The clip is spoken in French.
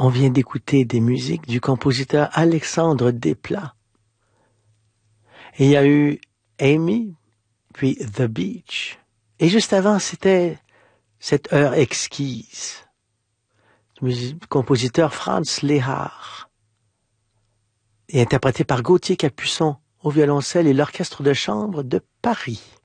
On vient d'écouter des musiques du compositeur Alexandre Desplat. Et il y a eu Amy, puis The Beach. Et juste avant, c'était cette heure exquise du compositeur Franz Lehár, et interprété par Gauthier Capuçon au violoncelle et l'orchestre de chambre de Paris.